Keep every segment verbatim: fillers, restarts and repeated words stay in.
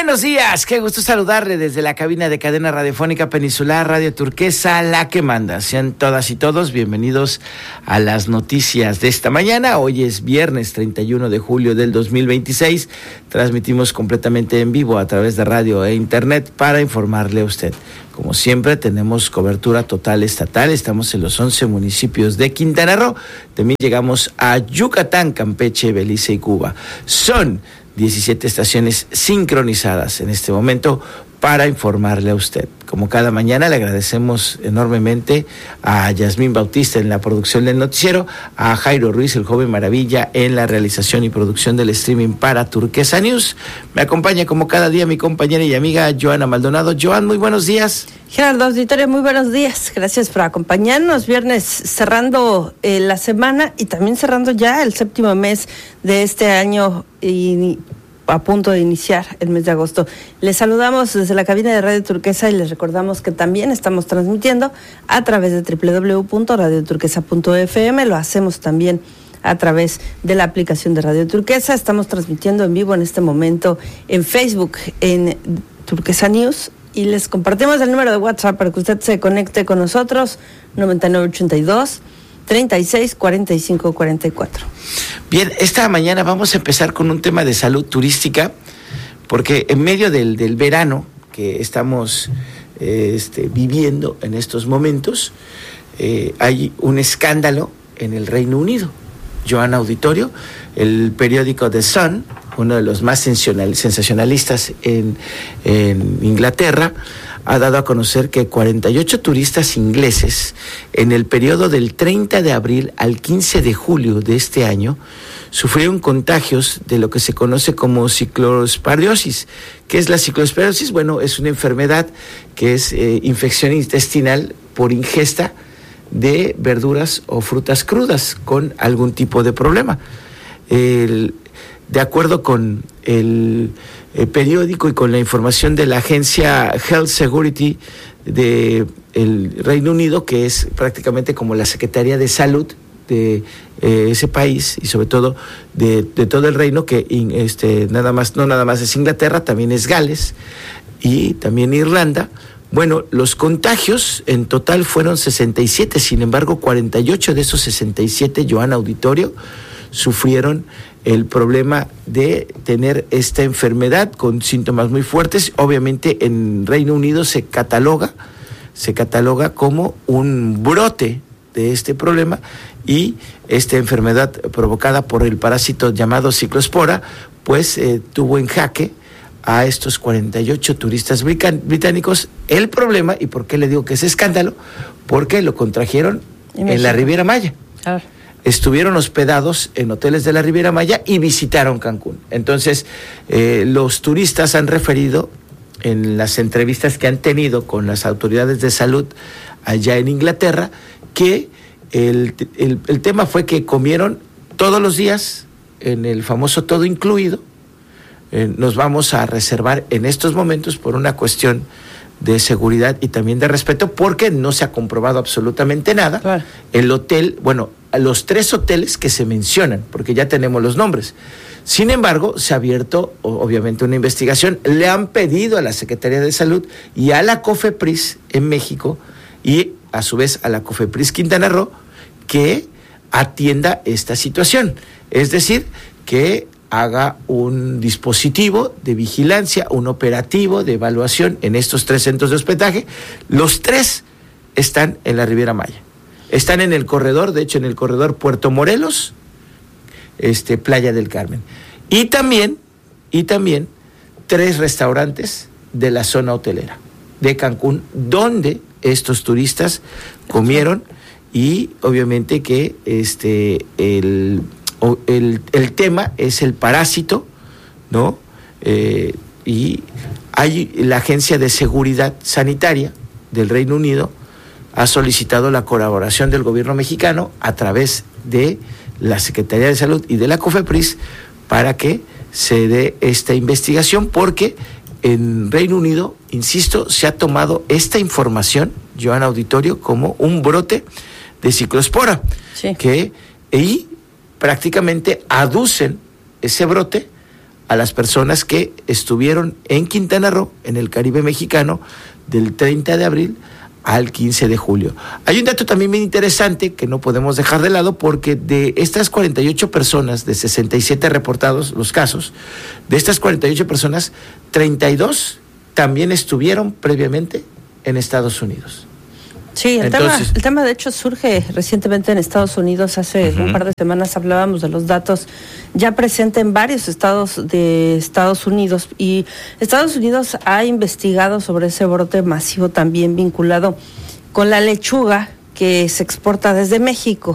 Buenos días, qué gusto saludarle desde la cabina de Cadena Radiofónica Peninsular, Radio Turquesa, la que manda. Sean todas y todos bienvenidos a las noticias de esta mañana. Hoy es viernes treinta y uno de julio del dos mil veintiséis. Transmitimos completamente en vivo a través de radio e internet para informarle a usted. Como siempre, tenemos cobertura total estatal. Estamos en los once municipios de Quintana Roo. También llegamos a Yucatán, Campeche, Belice y Cuba. Son diecisiete estaciones sincronizadas en este momento para informarle a usted. Como cada mañana, le agradecemos enormemente a Yasmín Bautista en la producción del noticiero, a Jairo Ruiz, el joven maravilla, en la realización y producción del streaming para Turquesa News. Me acompaña como cada día mi compañera y amiga Joana Maldonado. Joan, muy buenos días. Gerardo Auditorio, muy buenos días. Gracias por acompañarnos. Viernes cerrando eh, la semana y también cerrando ya el séptimo mes de este año y a punto de iniciar el mes de agosto. Les saludamos desde la cabina de Radio Turquesa y les recordamos que también estamos transmitiendo a través de doble u doble u doble u punto radio turquesa punto efe eme. Lo hacemos también a través de la aplicación de Radio Turquesa. Estamos transmitiendo en vivo en este momento en Facebook, en Turquesa News. Y les compartimos el número de WhatsApp para que usted se conecte con nosotros, noventa y nueve ochenta y dos, treinta y seis, cuarenta y cinco, cuarenta y cuatro. Bien, esta mañana vamos a empezar con un tema de salud turística, porque en medio del, del verano que estamos eh, este, viviendo en estos momentos, eh, hay un escándalo en el Reino Unido. Joana Auditorio, el periódico The Sun, uno de los más sensacionalistas en, en Inglaterra, ha dado a conocer que cuarenta y ocho turistas ingleses en el periodo del treinta de abril al quince de julio de este año sufrieron contagios de lo que se conoce como ciclosporiosis. ¿Qué es la ciclosporiosis? Bueno, es una enfermedad que es eh, infección intestinal por ingesta de verduras o frutas crudas con algún tipo de problema. El, de acuerdo con el, el periódico y con la información de la agencia Health Security de el Reino Unido, que es prácticamente como la Secretaría de Salud de eh, ese país y sobre todo de, de todo el reino, que in, este, nada más, no nada más es Inglaterra, también es Gales y también Irlanda. Bueno, los contagios en total fueron sesenta y siete, sin embargo, cuarenta y ocho de esos sesenta y siete, Joana Auditorio, sufrieron el problema de tener esta enfermedad con síntomas muy fuertes. Obviamente en Reino Unido se cataloga, se cataloga como un brote de este problema y esta enfermedad provocada por el parásito llamado ciclospora, pues eh, tuvo en jaque a estos cuarenta y ocho turistas británicos. El problema, y por qué le digo que es escándalo, porque lo contrajeron en la Riviera Maya. A ver. Estuvieron hospedados en hoteles de la Riviera Maya y visitaron Cancún. Entonces, eh, los turistas han referido en las entrevistas que han tenido con las autoridades de salud allá en Inglaterra que el, el, el tema fue que comieron todos los días en el famoso todo incluido. Eh, nos vamos a reservar en estos momentos por una cuestión de seguridad y también de respeto, porque no se ha comprobado absolutamente nada. Claro. El hotel, bueno, a los tres hoteles que se mencionan, porque ya tenemos los nombres. Sin embargo, se ha abierto, obviamente, una investigación. Le han pedido a la Secretaría de Salud y a la COFEPRIS en México y, a su vez, a la COFEPRIS Quintana Roo que atienda esta situación. Es decir, que haga un dispositivo de vigilancia, un operativo de evaluación en estos tres centros de hospedaje. Los tres están en la Riviera Maya. Están en el corredor, de hecho en el corredor Puerto Morelos, este, Playa del Carmen. Y también, y también tres restaurantes de la zona hotelera de Cancún, donde estos turistas comieron y obviamente que este el El, el tema es el parásito, ¿no? Eh, y hay la Agencia de Seguridad Sanitaria del Reino Unido ha solicitado la colaboración del gobierno mexicano a través de la Secretaría de Salud y de la COFEPRIS para que se dé esta investigación, porque en Reino Unido, insisto, se ha tomado esta información, Joana Auditorio, como un brote de ciclospora, sí. que y prácticamente aducen ese brote a las personas que estuvieron en Quintana Roo, en el Caribe mexicano, del treinta de abril al quince de julio. Hay un dato también bien interesante que no podemos dejar de lado, porque de estas cuarenta y ocho personas, de sesenta y siete reportados los casos, de estas cuarenta y ocho personas, treinta y dos también estuvieron previamente en Estados Unidos. Sí, el, Entonces, tema, el tema de hecho surge recientemente en Estados Unidos. Hace uh-huh. un par de semanas hablábamos de los datos ya presentes en varios estados de Estados Unidos, y Estados Unidos ha investigado sobre ese brote masivo también vinculado con la lechuga que se exporta desde México.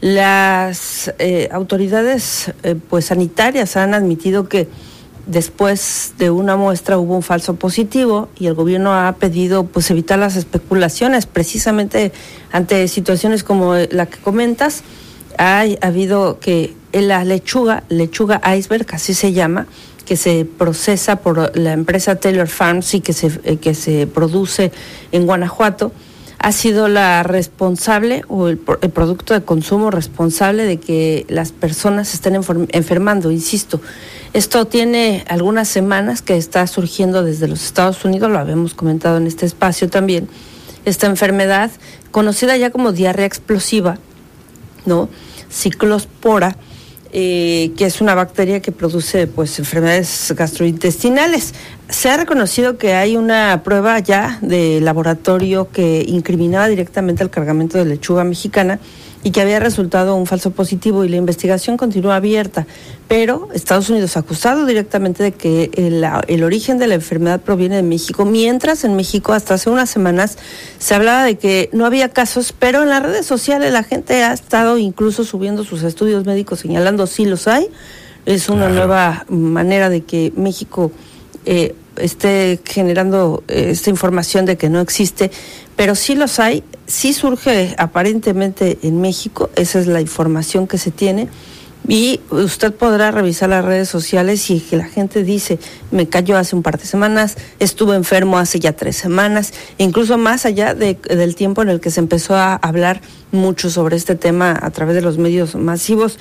Las eh, autoridades eh, pues sanitarias han admitido que después de una muestra hubo un falso positivo, y el gobierno ha pedido pues evitar las especulaciones precisamente ante situaciones como la que comentas. Ha habido que la lechuga, lechuga iceberg, así se llama, que se procesa por la empresa Taylor Farms y que se, eh, que se produce en Guanajuato, ha sido la responsable o el, el producto de consumo responsable de que las personas se estén enfermando. Insisto, esto tiene algunas semanas que está surgiendo desde los Estados Unidos, lo habíamos comentado en este espacio también, esta enfermedad conocida ya como diarrea explosiva, ¿no? Ciclospora, eh, que es una bacteria que produce pues enfermedades gastrointestinales. Se ha reconocido que hay una prueba ya de laboratorio que incriminaba directamente el cargamento de lechuga mexicana y que había resultado un falso positivo, y la investigación continúa abierta, pero Estados Unidos ha acusado directamente de que el, el origen de la enfermedad proviene de México, mientras en México hasta hace unas semanas se hablaba de que no había casos, pero en las redes sociales la gente ha estado incluso subiendo sus estudios médicos señalando sí los hay. Es una claro. nueva manera de que México eh, esté generando eh, esta información de que no existe, pero sí los hay, sí surge aparentemente en México, esa es la información que se tiene, y usted podrá revisar las redes sociales y que la gente dice, me cayó hace un par de semanas, estuve enfermo hace ya tres semanas, incluso más allá de, del tiempo en el que se empezó a hablar mucho sobre este tema a través de los medios masivos.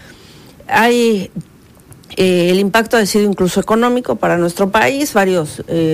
Hay eh, el impacto ha sido incluso económico para nuestro país. Varios eh,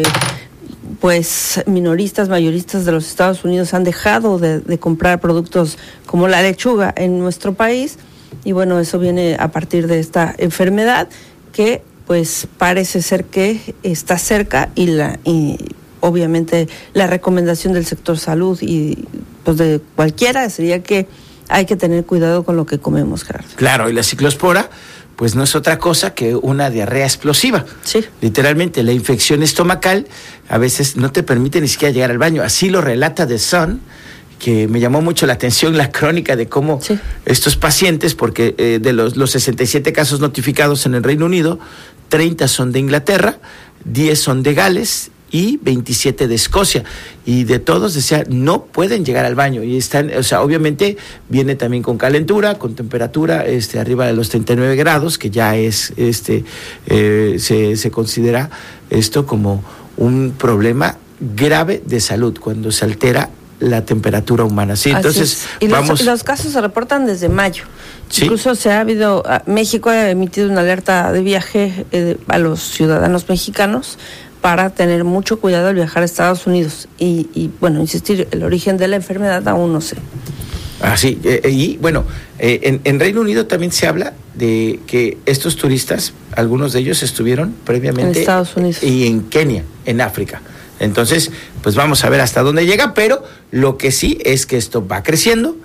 pues minoristas, mayoristas de los Estados Unidos han dejado de, de comprar productos como la lechuga en nuestro país, y bueno, eso viene a partir de esta enfermedad que pues parece ser que está cerca, y la y obviamente la recomendación del sector salud y pues de cualquiera sería que hay que tener cuidado con lo que comemos, Gerardo. Claro, y la ciclospora pues no es otra cosa que una diarrea explosiva. Sí. Literalmente, la infección estomacal a veces no te permite ni siquiera llegar al baño. Así lo relata The Sun, que me llamó mucho la atención la crónica de cómo sí. estos pacientes, porque eh, de los, los sesenta y siete casos notificados en el Reino Unido, treinta son de Inglaterra, diez son de Gales y veintisiete de Escocia, y de todos decía no pueden llegar al baño, y están, o sea, obviamente viene también con calentura, con temperatura este arriba de los treinta y nueve grados, que ya es este eh, se, se considera esto como un problema grave de salud cuando se altera la temperatura humana. Sí, entonces y vamos. Los, los casos se reportan desde mayo. ¿Sí? Incluso se ha habido, México ha emitido una alerta de viaje eh, a los ciudadanos mexicanos para tener mucho cuidado al viajar a Estados Unidos. Y, y bueno, insistir, el origen de la enfermedad aún no sé. Ah, sí, eh, y bueno, eh, en, en Reino Unido también se habla de que estos turistas, algunos de ellos estuvieron previamente en Estados Unidos y en Kenia, en África. Entonces, pues vamos a ver hasta dónde llega, pero lo que sí es que esto va creciendo,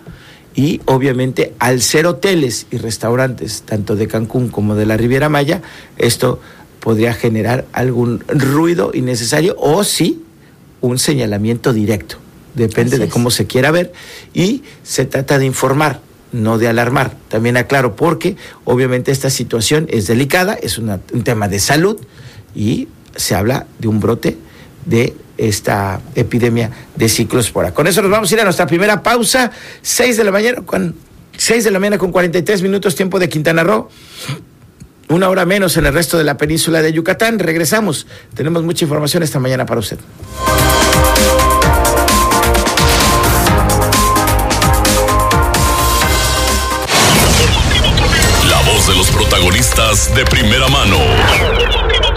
y obviamente al ser hoteles y restaurantes, tanto de Cancún como de la Riviera Maya, esto podría generar algún ruido innecesario o sí un señalamiento directo. Depende de cómo se quiera ver, y se trata de informar, no de alarmar. También aclaro, porque obviamente esta situación es delicada, es una, un tema de salud, y se habla de un brote de esta epidemia de ciclospora. Con eso nos vamos a ir a nuestra primera pausa, seis de la mañana, con seis de la mañana con cuarenta y tres minutos, tiempo de Quintana Roo. Una hora menos en el resto de la península de Yucatán. Regresamos. Tenemos mucha información esta mañana para usted. La voz de los protagonistas de primera mano.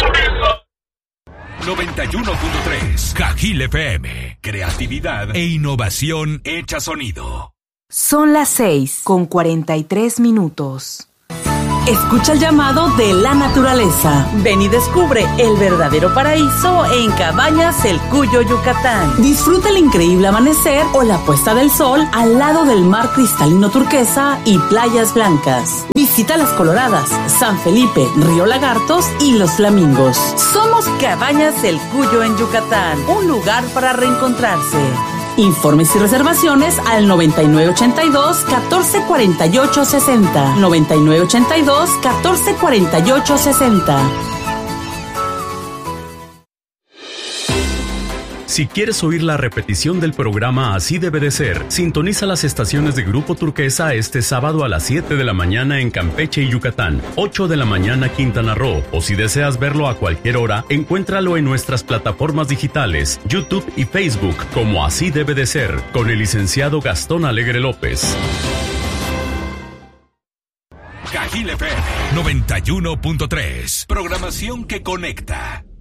noventa y uno punto tres. Cajil F M. Creatividad e innovación hecha sonido. Son las seis con cuarenta y tres minutos. Escucha el llamado de la naturaleza. Ven y descubre el verdadero paraíso en Cabañas El Cuyo, Yucatán. Disfruta el increíble amanecer o la puesta del sol al lado del mar cristalino turquesa y playas blancas. Visita Las Coloradas, San Felipe, Río Lagartos y Los Flamingos. Somos Cabañas El Cuyo en Yucatán, un lugar para reencontrarse. Informes y reservaciones al noventa y nueve ochenta y dos, catorce cuarenta y ocho sesenta. noventa y nueve ochenta y dos, catorce cuarenta y ocho sesenta. Si quieres oír la repetición del programa Así Debe de Ser, sintoniza las estaciones de Grupo Turquesa este sábado a las siete de la mañana en Campeche y Yucatán, ocho de la mañana Quintana Roo, o si deseas verlo a cualquier hora, encuéntralo en nuestras plataformas digitales, YouTube y Facebook, como Así Debe de Ser, con el licenciado Gastón Alegre López. Cajil F M noventa y uno punto tres. Programación que conecta.